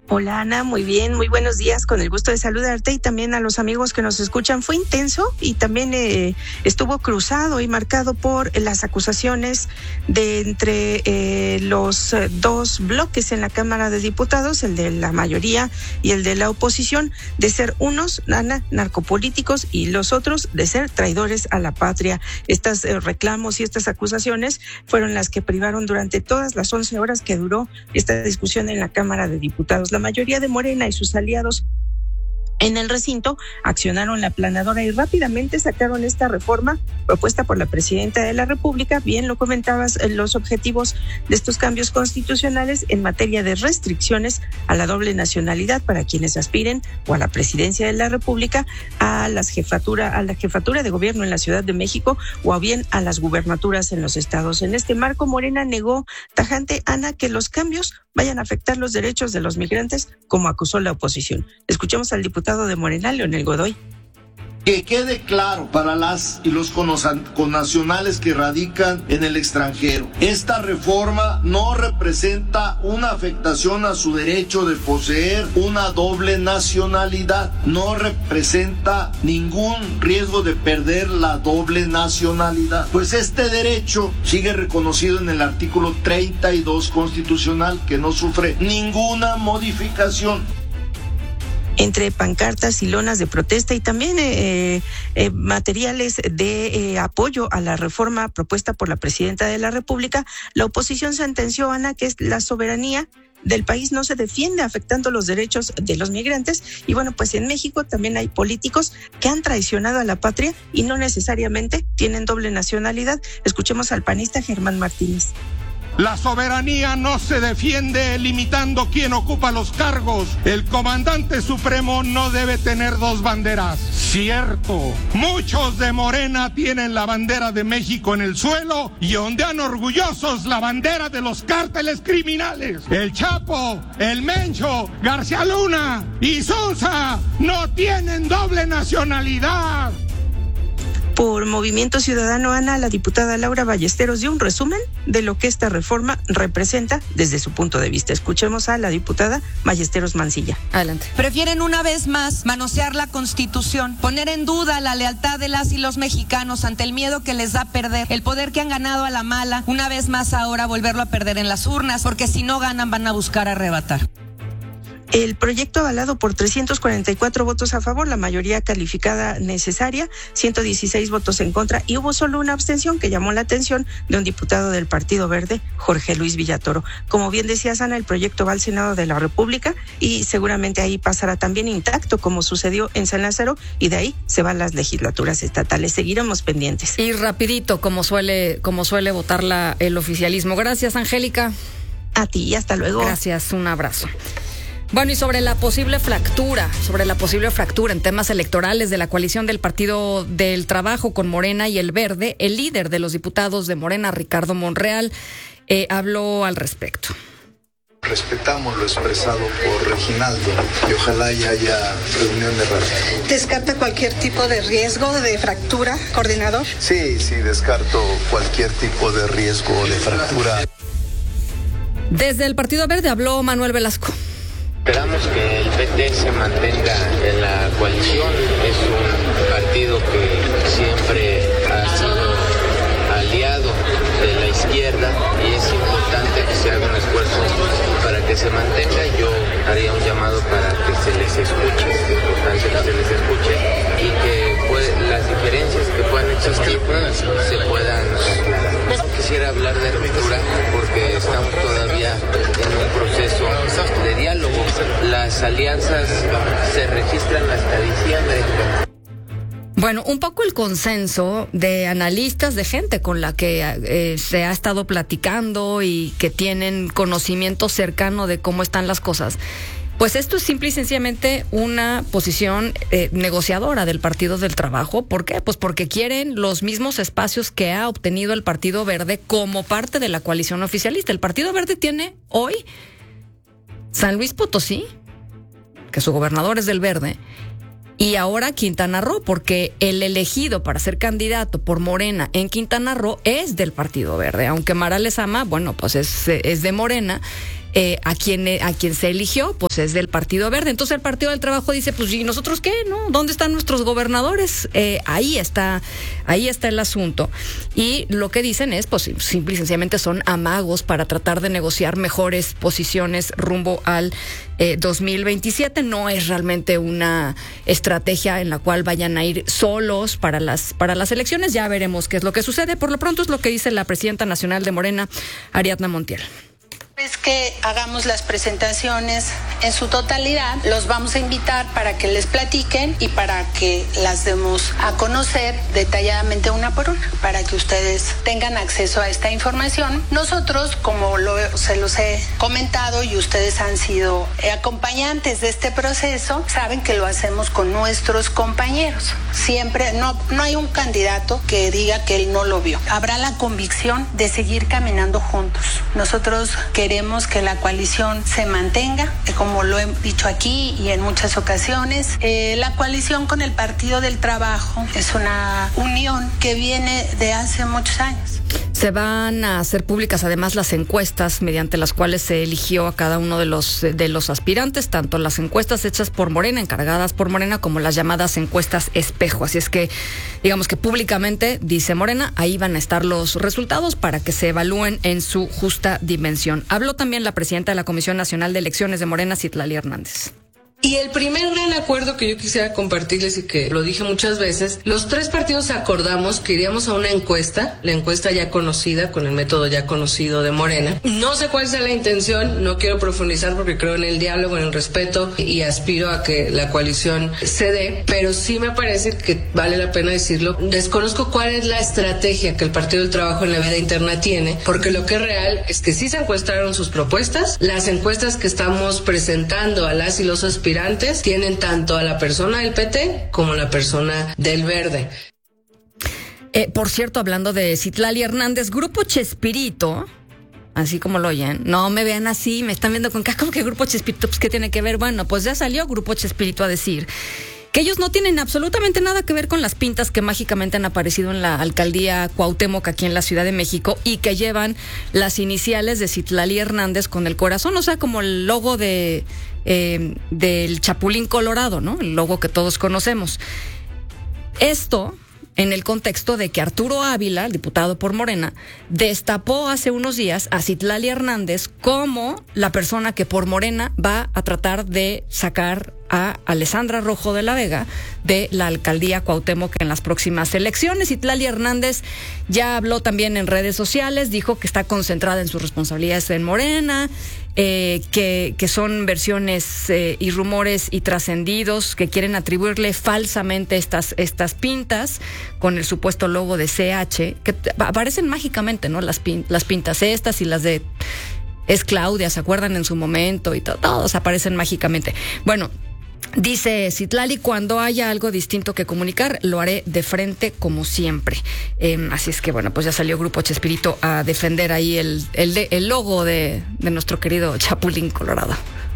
Hola Ana, muy bien, muy buenos días, con el gusto de saludarte y también a los amigos que nos escuchan. Fue intenso y también estuvo cruzado y marcado por las acusaciones de entre los dos bloques en la Cámara de Diputados, el de la mayoría y el de la oposición, de ser unos, Ana, narcopolíticos y los otros de ser traidores a la patria. Estos reclamos y estas acusaciones fueron las que privaron durante todas las 11 horas que duró esta discusión en la Cámara de Diputados. La mayoría de Morena y sus aliados en el recinto accionaron la aplanadora y rápidamente sacaron esta reforma propuesta por la presidenta de la República. Bien lo comentabas, los objetivos de estos cambios constitucionales en materia de restricciones a la doble nacionalidad para quienes aspiren o a la presidencia de la República, a la jefatura de gobierno en la Ciudad de México o bien a las gubernaturas en los estados. En este marco, Morena negó tajante, Ana, que los cambios vayan a afectar los derechos de los migrantes, como acusó la oposición. Escuchemos al diputado de Morena, Leonel Godoy. Que quede claro para las y los connacionales que radican en el extranjero, esta reforma no representa una afectación a su derecho de poseer una doble nacionalidad, no representa ningún riesgo de perder la doble nacionalidad, pues este derecho sigue reconocido en el artículo 32 constitucional, que no sufre ninguna modificación. Entre pancartas y lonas de protesta y también materiales de apoyo a la reforma propuesta por la presidenta de la República, la oposición sentenció, Ana, que la soberanía del país no se defiende afectando los derechos de los migrantes. Y bueno, pues en México también hay políticos que han traicionado a la patria y no necesariamente tienen doble nacionalidad. Escuchemos al panista Germán Martínez. La soberanía no se defiende limitando quién ocupa los cargos. El comandante supremo no debe tener dos banderas. Cierto, muchos de Morena tienen la bandera de México en el suelo y ondean orgullosos la bandera de los cárteles criminales. El Chapo, el Mencho, García Luna y Sosa no tienen doble nacionalidad. Por Movimiento Ciudadano, Ana, la diputada Laura Ballesteros dio un resumen de lo que esta reforma representa desde su punto de vista. Escuchemos a la diputada Ballesteros Mancilla. Adelante. Prefieren una vez más manosear la Constitución, poner en duda la lealtad de las y los mexicanos ante el miedo que les da perder, el poder que han ganado a la mala, una vez más ahora volverlo a perder en las urnas, porque si no ganan van a buscar arrebatar. El proyecto avalado por 344 votos a favor, la mayoría calificada necesaria, 116 votos en contra y hubo solo una abstención que llamó la atención de un diputado del Partido Verde, Jorge Luis Villatoro. Como bien decía Ana, el proyecto va al Senado de la República y seguramente ahí pasará también intacto como sucedió en San Lázaro y de ahí se van las legislaturas estatales. Seguiremos pendientes. Y rapidito, como suele votar el oficialismo. Gracias, Angélica. A ti y hasta luego. Gracias, un abrazo. Bueno, y sobre la posible fractura en temas electorales de la coalición del Partido del Trabajo con Morena y el Verde, el líder de los diputados de Morena, Ricardo Monreal, habló al respecto. Respetamos lo expresado por Reginaldo y ojalá ya haya reuniones rápidas. ¿Descarta cualquier tipo de riesgo de fractura, coordinador? Sí, descarto cualquier tipo de riesgo de fractura. Desde el Partido Verde habló Manuel Velasco. Esperamos que el PT se mantenga en la coalición. Es un partido que siempre ha sido aliado de la izquierda y es importante que se haga un esfuerzo para que se mantenga. Yo haría un llamado para que se les escuche, es importante que se les escuche y que las diferencias que puedan existir se puedan aclarar. Quisiera hablar de ruptura porque estamos todavía en un proceso de diálogo. Las alianzas se registran hasta diciembre. Bueno, un poco el consenso de analistas, de gente con la que se ha estado platicando y que tienen conocimiento cercano de cómo están las cosas. Pues esto es simple y sencillamente una posición negociadora del Partido del Trabajo. ¿Por qué? Pues porque quieren los mismos espacios que ha obtenido el Partido Verde como parte de la coalición oficialista. El Partido Verde tiene hoy San Luis Potosí, que su gobernador es del Verde, y ahora Quintana Roo, porque el elegido para ser candidato por Morena en Quintana Roo es del Partido Verde, aunque Mara Lezama, bueno, pues es de Morena. a quien se eligió, pues es del Partido Verde. Entonces el Partido del Trabajo dice, pues ¿y nosotros qué? ¿No? ¿Dónde están nuestros gobernadores? Ahí está el asunto. Y lo que dicen es, pues simple y sencillamente son amagos para tratar de negociar mejores posiciones rumbo al 2027. No es realmente una estrategia en la cual vayan a ir solos para las elecciones. Ya veremos qué es lo que sucede. Por lo pronto es lo que dice la presidenta nacional de Morena, Ariadna Montiel. Es que hagamos las presentaciones en su totalidad, los vamos a invitar para que les platiquen y para que las demos a conocer detalladamente una por una, para que ustedes tengan acceso a esta información. Nosotros, como se los he comentado y ustedes han sido acompañantes de este proceso, saben que lo hacemos con nuestros compañeros. Siempre, no hay un candidato que diga que él no lo vio. Habrá la convicción de seguir caminando juntos. Nosotros queremos que la coalición se mantenga, como lo he dicho aquí y en muchas ocasiones. La coalición con el Partido del Trabajo es una unión que viene de hace muchos años. Se van a hacer públicas además las encuestas mediante las cuales se eligió a cada uno de los aspirantes, tanto las encuestas hechas por Morena, encargadas por Morena, como las llamadas encuestas espejo. Así es que, digamos que públicamente, dice Morena, ahí van a estar los resultados para que se evalúen en su justa dimensión. Habló también la presidenta de la Comisión Nacional de Elecciones de Morena, Citlali Hernández. Y el primer gran acuerdo que yo quisiera compartirles y que lo dije muchas veces, los tres partidos acordamos que iríamos a una encuesta, la encuesta ya conocida, con el método ya conocido de Morena. No sé cuál sea la intención, no quiero profundizar porque creo en el diálogo, en el respeto y aspiro a que la coalición se dé, pero sí me parece que vale la pena decirlo. Desconozco cuál es la estrategia que el Partido del Trabajo en la vida interna tiene, porque lo que es real es que sí se encuestaron sus propuestas, las encuestas que estamos presentando a las y los aspirantes tienen tanto a la persona del PT como a la persona del Verde. Por cierto, hablando de Citlali Hernández, Grupo Chespirito, así como lo oyen, no me vean así, me están viendo con cara, ¿cómo que Grupo Chespirito? Pues ¿qué tiene que ver? Bueno, pues ya salió Grupo Chespirito a decir que ellos no tienen absolutamente nada que ver con las pintas que mágicamente han aparecido en la alcaldía Cuauhtémoc aquí en la Ciudad de México y que llevan las iniciales de Citlali Hernández con el corazón, o sea, como el logo del Chapulín Colorado, ¿no? El logo que todos conocemos. Esto en el contexto de que Arturo Ávila, el diputado por Morena, destapó hace unos días a Citlali Hernández como la persona que por Morena va a tratar de sacar a Alessandra Rojo de la Vega de la alcaldía Cuauhtémoc en las próximas elecciones. Citlali Hernández ya habló también en redes sociales, dijo que está concentrada en sus responsabilidades en Morena, que son versiones y rumores y trascendidos que quieren atribuirle falsamente estas pintas con el supuesto logo de CH, que aparecen mágicamente, ¿no? Las pintas estas y las de Es Claudia, ¿se acuerdan en su momento? Y todos aparecen mágicamente. Bueno, dice Citlali, cuando haya algo distinto que comunicar, lo haré de frente como siempre. Así es que, bueno, pues ya salió Grupo Chespirito a defender ahí el logo de nuestro querido Chapulín Colorado.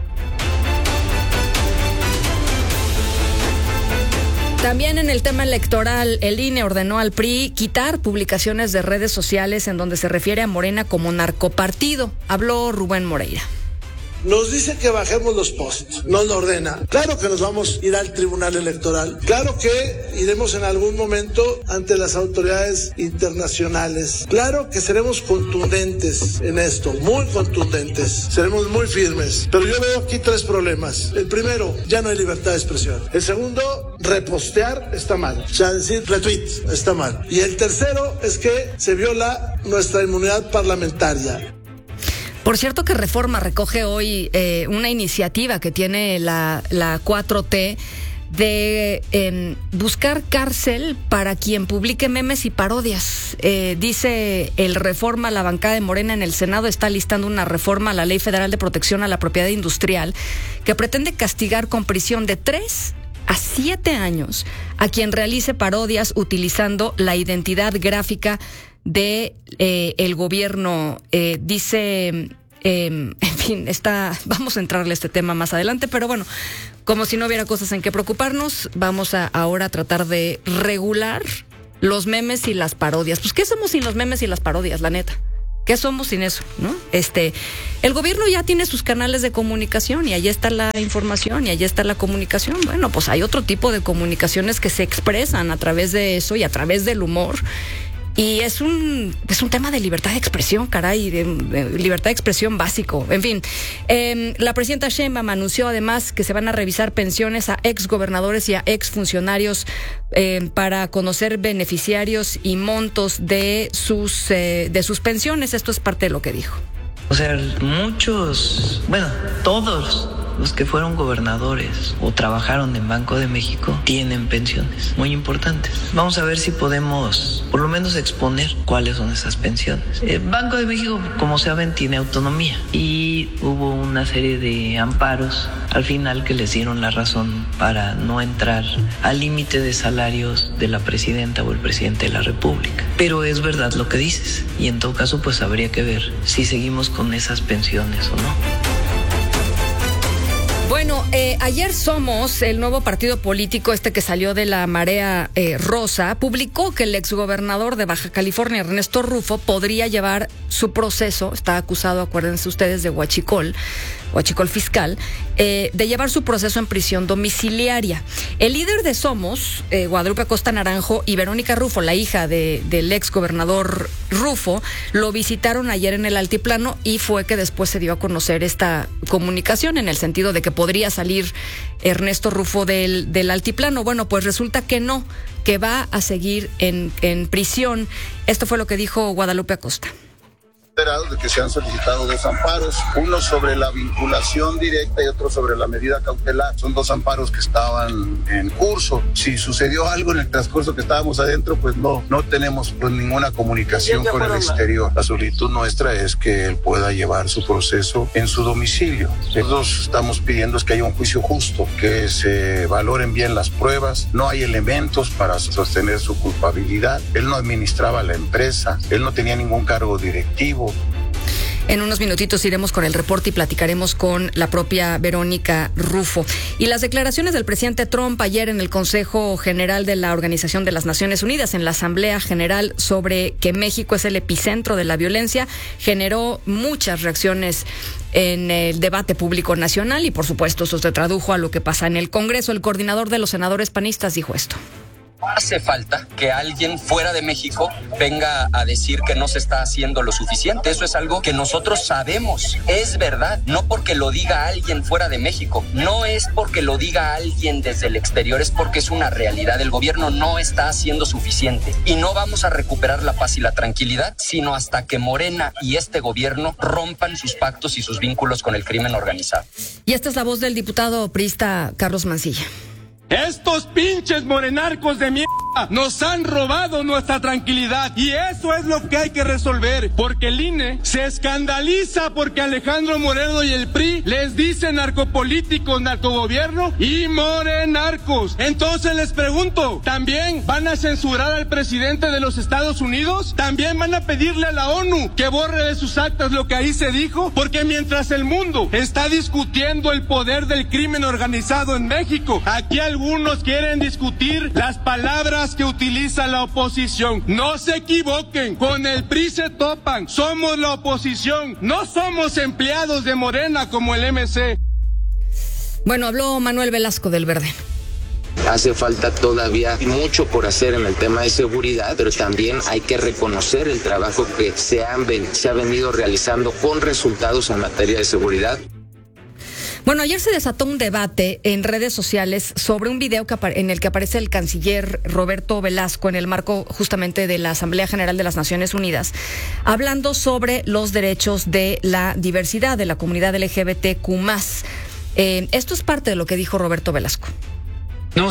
También en el tema electoral, el INE ordenó al PRI quitar publicaciones de redes sociales en donde se refiere a Morena como narcopartido. Habló Rubén Moreira. Nos dice que bajemos los posts, nos lo ordena. Claro que nos vamos a ir al Tribunal Electoral, claro que iremos en algún momento ante las autoridades internacionales, claro que seremos contundentes en esto, muy contundentes, seremos muy firmes, pero yo veo aquí tres problemas. El primero, ya no hay libertad de expresión. El segundo, repostear está mal, o sea, decir retweet está mal. Y el tercero es que se viola nuestra inmunidad parlamentaria. Por cierto que Reforma recoge hoy una iniciativa que tiene la 4T de buscar cárcel para quien publique memes y parodias. Dice el Reforma, la bancada de Morena en el Senado está listando una reforma a la Ley Federal de Protección a la Propiedad Industrial que pretende castigar con prisión de 3 a 7 años a quien realice parodias utilizando la identidad gráfica de el gobierno. Dice, en fin, vamos a entrarle a este tema más adelante, pero bueno, como si no hubiera cosas en que preocuparnos, vamos a ahora tratar de regular los memes y las parodias. Pues, ¿qué somos sin los memes y las parodias, la neta? ¿Qué somos sin eso, no? El gobierno ya tiene sus canales de comunicación y ahí está la información y ahí está la comunicación. Bueno, pues hay otro tipo de comunicaciones que se expresan a través de eso y a través del humor. Y es un tema de libertad de expresión, caray, de libertad de expresión básico. En fin, la presidenta Sheinbaum anunció además que se van a revisar pensiones a exgobernadores y a exfuncionarios para conocer beneficiarios y montos de sus pensiones. Esto es parte de lo que dijo. O sea, todos los que fueron gobernadores o trabajaron en Banco de México tienen pensiones muy importantes. Vamos a ver si podemos por lo menos exponer cuáles son esas pensiones. Banco de México, como saben, tiene autonomía y hubo una serie de amparos al final que les dieron la razón para no entrar al límite de salarios de la presidenta o el presidente de la República. Pero es verdad lo que dices y en todo caso pues habría que ver si seguimos con esas pensiones o no. Bueno, ayer Somos, el nuevo partido político que salió de la marea rosa, publicó que el exgobernador de Baja California, Ernesto Rufo, podría llevar su proceso, está acusado, acuérdense ustedes, de huachicol fiscal, de llevar su proceso en prisión domiciliaria. El líder de Somos, Guadalupe Acosta Naranjo, y Verónica Rufo, la hija del exgobernador Rufo, lo visitaron ayer en el Altiplano y fue que después se dio a conocer esta comunicación en el sentido de que podría salir Ernesto Rufo del Altiplano. Bueno, pues resulta que no, que va a seguir en prisión. Esto fue lo que dijo Guadalupe Acosta. De que se han solicitado 2 amparos, uno sobre la vinculación directa y otro sobre la medida cautelar. Son 2 amparos que estaban en curso. Si sucedió algo en el transcurso que estábamos adentro, pues no tenemos pues ninguna comunicación con el exterior. La solicitud nuestra es que él pueda llevar su proceso en su domicilio. Nosotros estamos pidiendo es que haya un juicio justo, que se valoren bien las pruebas. No hay elementos para sostener su culpabilidad. Él no administraba la empresa, él no tenía ningún cargo directivo. En unos minutitos iremos con el reporte y platicaremos con la propia Verónica Rufo. Y las declaraciones del presidente Trump ayer en el Consejo General de la Organización de las Naciones Unidas, en la Asamblea General, sobre que México es el epicentro de la violencia, generó muchas reacciones en el debate público nacional y, por supuesto, eso se tradujo a lo que pasa en el Congreso. El coordinador de los senadores panistas dijo esto. Hace falta que alguien fuera de México venga a decir que no se está haciendo lo suficiente. Eso es algo que nosotros sabemos. Es verdad. No porque lo diga alguien fuera de México. No es porque lo diga alguien desde el exterior. Es porque es una realidad. El gobierno no está haciendo suficiente. Y no vamos a recuperar la paz y la tranquilidad, sino hasta que Morena y este gobierno rompan sus pactos y sus vínculos con el crimen organizado. Y esta es la voz del diputado priista Carlos Mancilla. Estos pinches morenarcos de mierda nos han robado nuestra tranquilidad y eso es lo que hay que resolver, porque el INE se escandaliza porque Alejandro Moreno y el PRI les dicen narcopolíticos, narcogobierno y morenarcos. Entonces les pregunto, ¿también van a censurar al presidente de los Estados Unidos? ¿También van a pedirle a la ONU que borre de sus actas lo que ahí se dijo? Porque mientras el mundo está discutiendo el poder del crimen organizado en México, aquí algunos quieren discutir las palabras que utiliza la oposición. No se equivoquen, con el PRI se topan. Somos la oposición, no somos empleados de Morena como el MC. Bueno, habló Manuel Velasco del Verde. Hace falta todavía mucho por hacer en el tema de seguridad, pero también hay que reconocer el trabajo que se ha venido realizando con resultados en materia de seguridad. Bueno, ayer se desató un debate en redes sociales sobre un video en el que aparece el canciller Roberto Velasco en el marco justamente de la Asamblea General de las Naciones Unidas, hablando sobre los derechos de la diversidad de la comunidad LGBTQ+. Esto es parte de lo que dijo Roberto Velasco. No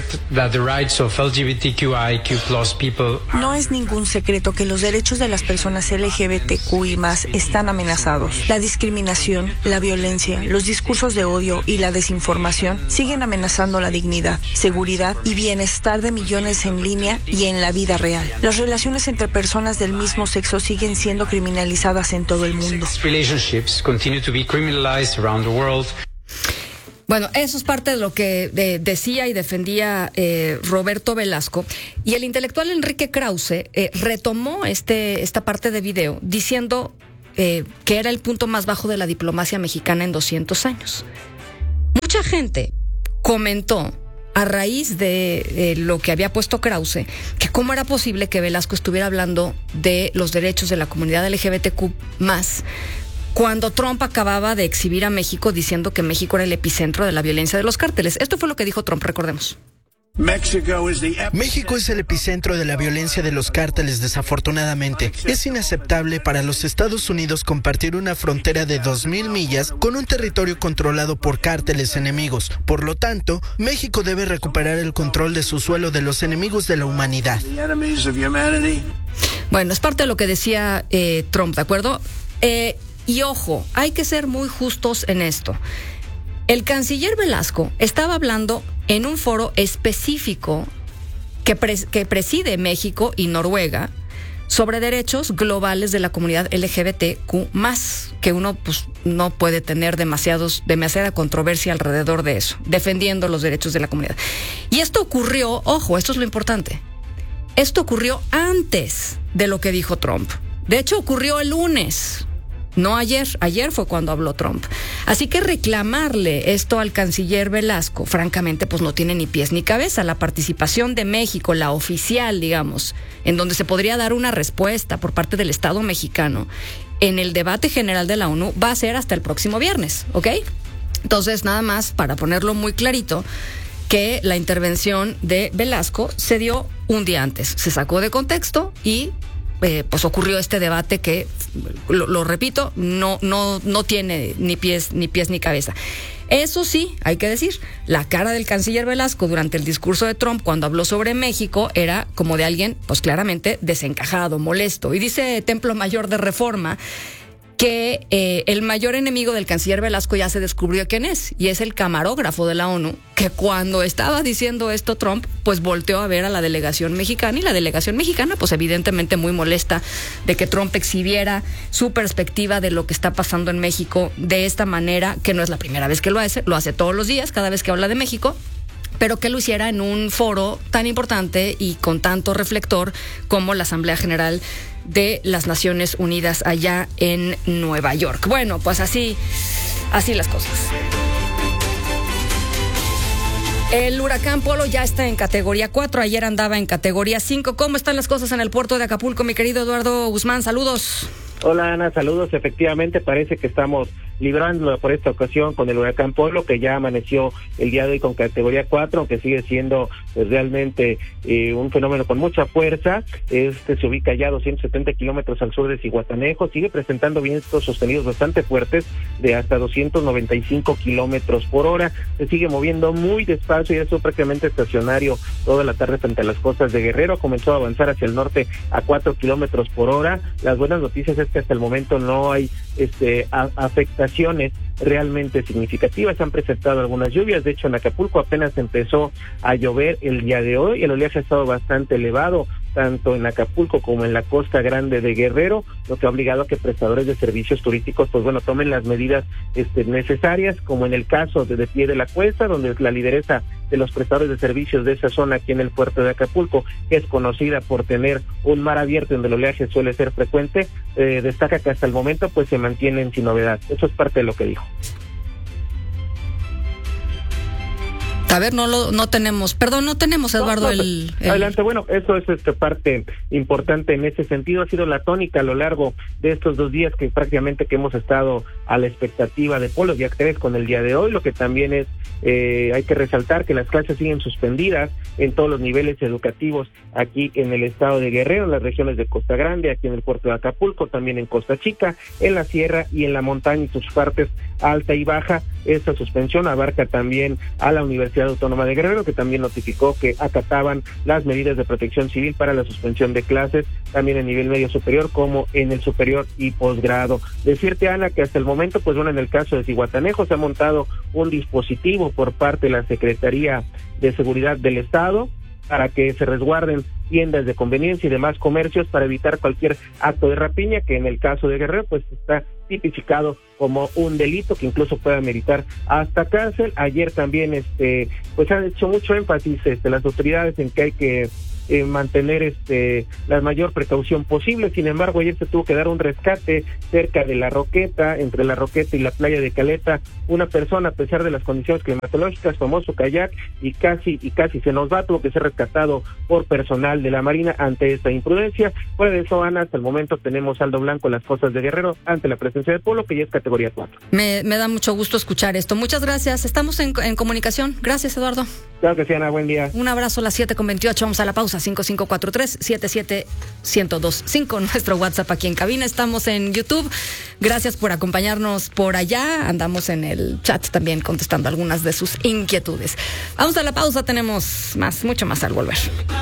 es ningún secreto que los derechos de las personas LGBTQI+ están amenazados. La discriminación, la violencia, los discursos de odio y la desinformación siguen amenazando la dignidad, seguridad y bienestar de millones en línea y en la vida real. Las relaciones entre personas del mismo sexo siguen siendo criminalizadas en todo el mundo. Bueno, eso es parte de lo que decía y defendía Roberto Velasco. Y el intelectual Enrique Krause retomó esta parte de video diciendo que era el punto más bajo de la diplomacia mexicana en 200 años. Mucha gente comentó a raíz de lo que había puesto Krause, que cómo era posible que Velasco estuviera hablando de los derechos de la comunidad LGBTQ+, cuando Trump acababa de exhibir a México diciendo que México era el epicentro de la violencia de los cárteles. Esto fue lo que dijo Trump, recordemos. México es el epicentro de la violencia de los cárteles, desafortunadamente. Es inaceptable para los Estados Unidos compartir una frontera de 2,000 millas con un territorio controlado por cárteles enemigos. Por lo tanto, México debe recuperar el control de su suelo de los enemigos de la humanidad. Bueno, es parte de lo que decía Trump, ¿de acuerdo? Y ojo, hay que ser muy justos en esto. El canciller Velasco estaba hablando en un foro específico que preside México y Noruega sobre derechos globales de la comunidad LGBTQ+, que uno pues no puede tener demasiada controversia alrededor de eso, defendiendo los derechos de la comunidad. Y esto ocurrió, ojo, esto es lo importante, esto ocurrió antes de lo que dijo Trump. De hecho, ocurrió el lunes. No ayer fue cuando habló Trump. Así que reclamarle esto al canciller Velasco, francamente, pues no tiene ni pies ni cabeza. La participación de México, la oficial, digamos, en donde se podría dar una respuesta por parte del Estado mexicano en el debate general de la ONU, va a ser hasta el próximo viernes, ¿ok? Entonces, nada más para ponerlo muy clarito, que la intervención de Velasco se dio un día antes. Se sacó de contexto y pues ocurrió este debate que, lo repito, no tiene ni pies ni cabeza. Eso sí, hay que decir, la cara del canciller Velasco durante el discurso de Trump cuando habló sobre México era como de alguien, pues claramente desencajado, molesto. Y dice Templo Mayor de Reforma que el mayor enemigo del canciller Velasco ya se descubrió quién es, y es el camarógrafo de la ONU, que cuando estaba diciendo esto Trump, pues volteó a ver a la delegación mexicana, y la delegación mexicana, pues evidentemente muy molesta de que Trump exhibiera su perspectiva de lo que está pasando en México de esta manera, que no es la primera vez que lo hace todos los días, cada vez que habla de México, pero que lo hiciera en un foro tan importante y con tanto reflector como la Asamblea General de las Naciones Unidas allá en Nueva York. Bueno, pues así las cosas. El huracán Polo ya está en categoría 4, ayer andaba en categoría 5. ¿Cómo están las cosas en el puerto de Acapulco, mi querido Eduardo Guzmán? Saludos. Hola, Ana, saludos. Efectivamente, parece que estamos librándolo por esta ocasión con el huracán Polo, que ya amaneció el día de hoy con categoría 4, aunque sigue siendo realmente un fenómeno con mucha fuerza. Se ubica ya a 270 kilómetros al sur de Zihuatanejo, sigue presentando vientos sostenidos bastante fuertes de hasta 295 kilómetros por hora. Se sigue moviendo muy despacio y es prácticamente estacionario toda la tarde frente a las costas de Guerrero. Comenzó a avanzar hacia el norte a 4 kilómetros por hora. Las buenas noticias es que hasta el momento no hay afectaciones realmente significativas. Se han presentado algunas lluvias, de hecho en Acapulco apenas empezó a llover el día de hoy, el oleaje ha estado bastante elevado, tanto en Acapulco como en la Costa Grande de Guerrero, lo que ha obligado a que prestadores de servicios turísticos tomen las medidas necesarias, como en el caso de Pie de la Cuesta, donde la lideresa de los prestadores de servicios de esa zona aquí en el puerto de Acapulco, que es conocida por tener un mar abierto donde el oleaje suele ser frecuente, destaca que hasta el momento pues se mantienen sin novedad. Eso es parte de lo que dijo. A ver, no tenemos, Eduardo, Adelante, bueno, eso es parte importante en ese sentido. Ha sido la tónica a lo largo de estos 2 días que prácticamente que hemos estado a la expectativa de Polo, ya 3 con el día de hoy. Lo que también es, hay que resaltar que las clases siguen suspendidas en todos los niveles educativos aquí en el estado de Guerrero, en las regiones de Costa Grande, aquí en el puerto de Acapulco, también en Costa Chica, en la sierra y en la montaña y sus partes alta y baja. Esta suspensión abarca también a la Universidad Autónoma de Guerrero, que también notificó que acataban las medidas de protección civil para la suspensión de clases, también en nivel medio superior como en el superior y posgrado. Decirte, Ana, que hasta el momento, pues bueno, en el caso de Zihuatanejo se ha montado un dispositivo por parte de la Secretaría de Seguridad del Estado para que se resguarden tiendas de conveniencia y demás comercios para evitar cualquier acto de rapiña, que en el caso de Guerrero pues está tipificado como un delito que incluso pueda meritar hasta cárcel. Ayer también pues han hecho mucho énfasis las autoridades en que hay que mantener la mayor precaución posible. Sin embargo, ayer se tuvo que dar un rescate cerca de La Roqueta, entre La Roqueta y la playa de Caleta. Una persona, a pesar de las condiciones climatológicas, tomó su kayak y casi se nos va, tuvo que ser rescatado por personal de la Marina ante esta imprudencia. Fuera de eso, Ana, hasta el momento tenemos saldo blanco en las costas de Guerrero ante la presencia de Polo, que ya es categoría 4. Me da mucho gusto escuchar esto. Muchas gracias. Estamos en comunicación. Gracias, Eduardo. Claro que sí, Ana. Buen día. Un abrazo a las 7:28. Vamos a la pausa. 5543-77-1025. Nuestro WhatsApp aquí en cabina. Estamos en YouTube. Gracias por acompañarnos por allá. Andamos en el chat también contestando algunas de sus inquietudes. Vamos a la pausa. Tenemos mucho más al volver.